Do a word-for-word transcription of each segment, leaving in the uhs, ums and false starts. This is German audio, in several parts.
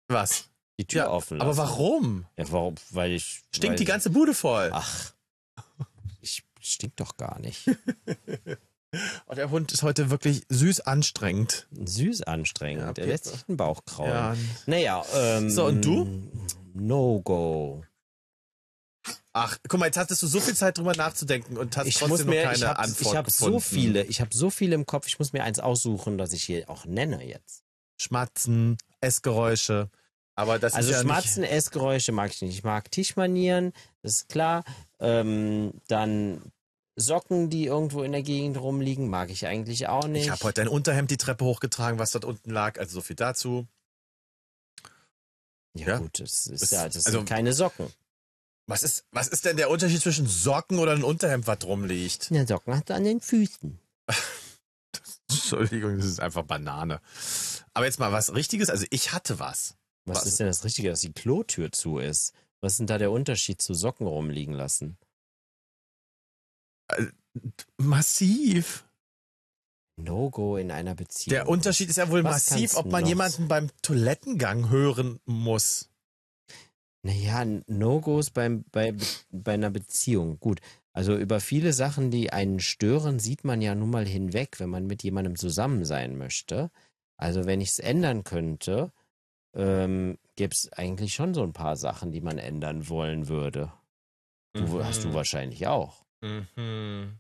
Was? Die Tür ja, offen lassen. Aber warum? Ja, warum? Weil ich... Stinkt weil die ich, ganze Bude voll. Ach, ich stink doch gar nicht. Oh, der Hund ist heute wirklich süß anstrengend. Süß anstrengend. Ja, Der lässt sich den Bauch kraulen. Ja. Naja, ähm... So, und du? No-Go. Ach, guck mal, jetzt hattest du so viel Zeit drüber nachzudenken und hast Ich trotzdem muss mir, noch keine ich hab, Antwort ich hab gefunden. so viele, ich habe so viele im Kopf, ich muss mir eins aussuchen, das ich hier auch nenne jetzt. Schmatzen, Essgeräusche, aber das Also ist ja Schmatzen, nicht... Essgeräusche mag ich nicht. Ich mag Tischmanieren, das ist klar. Ähm, dann Socken, die irgendwo in der Gegend rumliegen, mag ich eigentlich auch nicht. Ich habe heute ein Unterhemd die Treppe hochgetragen, was dort unten lag, also so viel dazu. Ja, Ja, gut, das ist das- ja, das also- sind keine Socken. Was ist, was ist denn der Unterschied zwischen Socken oder ein Unterhemd, was rumliegt? Ja, Socken hat an den Füßen. Entschuldigung, das ist einfach Banane. Aber jetzt mal was Richtiges, also ich hatte was. Was, Was? ist denn das Richtige, dass die Klotür zu ist? Was ist denn da der Unterschied zu Socken rumliegen lassen? Massiv. No-Go in einer Beziehung. Der Unterschied ist ja wohl Was massiv, kann's ob man noch? jemanden beim Toilettengang hören muss. Naja, No-Gos beim, bei, bei einer Beziehung. Gut, also über viele Sachen, die einen stören, sieht man ja nun mal hinweg, wenn man mit jemandem zusammen sein möchte. Also wenn ich es ändern könnte, ähm, gäbe es eigentlich schon so ein paar Sachen, die man ändern wollen würde. Du, Mhm. Hast du wahrscheinlich auch. Mhm.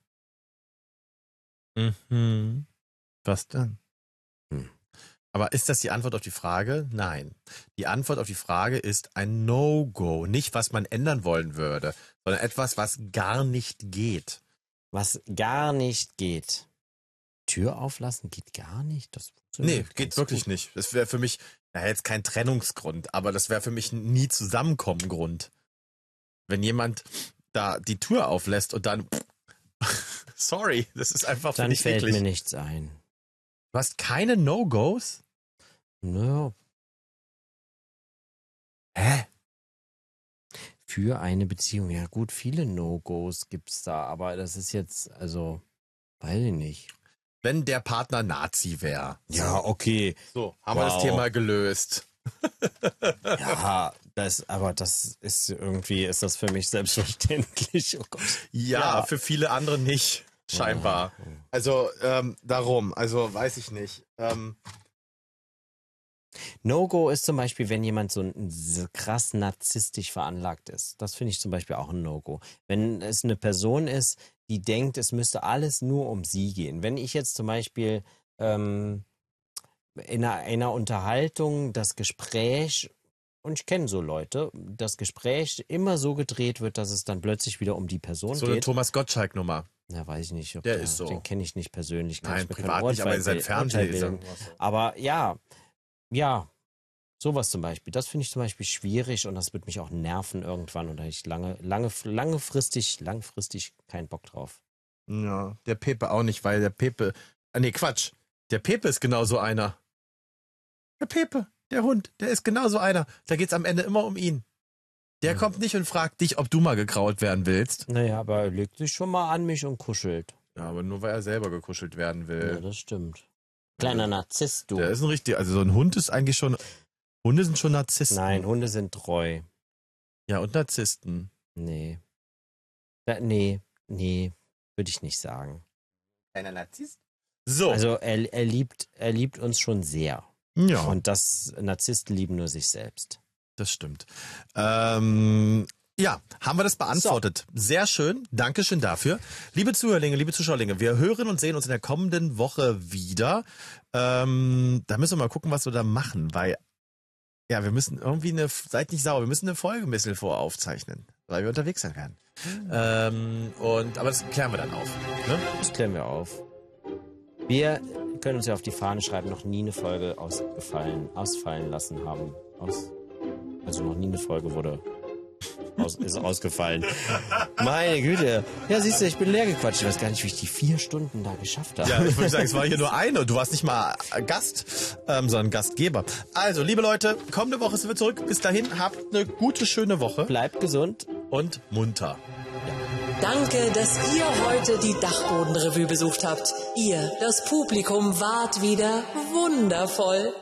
Mhm. Was denn? Hm. Aber ist das die Antwort auf die Frage? Nein. Die Antwort auf die Frage ist ein No-Go. Nicht, was man ändern wollen würde, sondern etwas, was gar nicht geht. Was gar nicht geht. Tür auflassen geht gar nicht. Das Nee, funktioniert geht ganz wirklich gut. nicht. Das wäre für mich, naja, jetzt kein Trennungsgrund, aber das wäre für mich ein nie zusammenkommen Grund. Wenn jemand da die Tür auflässt und dann, sorry, das ist einfach für Dann mich fällt eklig. mir nichts ein. Du hast keine No-Gos? Naja, Hä? für eine Beziehung. Ja gut, viele No-Gos gibt's da, aber das ist jetzt, also, weiß ich nicht. Wenn der Partner Nazi wäre. okay. So, haben wir Wow. das Thema gelöst. Ja, das, aber das ist irgendwie, ist das für mich selbstverständlich. Oh Gott. Ja, Ja. für viele andere nicht, scheinbar. Also, ähm, darum, also weiß ich nicht. Ähm, No-Go ist zum Beispiel, wenn jemand so, ein, so krass narzisstisch veranlagt ist. Das finde ich zum Beispiel auch ein No-Go. Wenn es eine Person ist, die denkt, es müsste alles nur um sie gehen. Wenn ich jetzt zum Beispiel ähm, in einer, einer Unterhaltung das Gespräch, und ich kenne so Leute, das Gespräch immer so gedreht wird, dass es dann plötzlich wieder um die Person so eine geht. Thomas Gottschalk-Nummer. Ja, weiß ich nicht. Ob Der ist so. Den kenne ich nicht persönlich. Kann Nein, ich mir kein privat nicht, aber Urteil in seinem bil- Fernsehen. Urteil bilden. Aber ja, ja, sowas zum Beispiel. Das finde ich zum Beispiel schwierig und das wird mich auch nerven irgendwann und da habe ich lange, lange, langfristig, langfristig keinen Bock drauf. Ja, der Pepe auch nicht, weil der Pepe, ah, nee, Quatsch. Der Pepe ist genauso einer. Der Pepe, der Hund, der ist genauso einer. Da geht's am Ende immer um ihn. Der Hm. kommt nicht und fragt dich, ob du mal gekraut werden willst. Naja, aber er legt sich schon mal an mich und kuschelt. Ja, aber nur weil er selber gekuschelt werden Ja, will. das stimmt. Kleiner Narzisst, du. Der ist ein richtig, also so ein Hund ist eigentlich schon, Hunde sind schon Narzissten. Nein, Hunde sind treu. Ja, und Narzissten. Nee. Da, nee, nee, würde ich nicht sagen. Kleiner Narzisst? So. Also er, er liebt, er liebt uns schon sehr. ja. Und das Narzissten lieben nur sich selbst. Das stimmt. Ähm, ja, haben wir das beantwortet. Sehr schön. Dankeschön dafür. Liebe Zuhörlinge, liebe Zuschauerlinge, wir hören und sehen uns in der kommenden Woche wieder. Ähm, da müssen wir mal gucken, was wir da machen, weil, ja, wir müssen irgendwie eine, seid nicht sauer, wir müssen eine Folge ein bisschen voraufzeichnen, weil wir unterwegs sein werden. Ähm, und, aber das klären wir dann auf. Ne? Das klären wir auf. Wir können uns ja auf die Fahne schreiben, noch nie eine Folge ausgefallen, ausfallen lassen haben. Aus, also noch nie eine Folge wurde aus, ist ausgefallen. Meine Güte. Ja, siehst du, ich bin leer gequatscht. Ich weiß gar nicht, wie ich die vier Stunden da geschafft habe. Ja, ich würde sagen, es war hier nur eine. Du warst nicht mal Gast, ähm, sondern Gastgeber. Also, liebe Leute, kommende Woche sind wir zurück. Bis dahin, habt eine gute, schöne Woche Bleibt gesund. und munter. Danke, dass ihr heute die Dachbodenrevue besucht habt. Ihr, das Publikum, wart wieder wundervoll.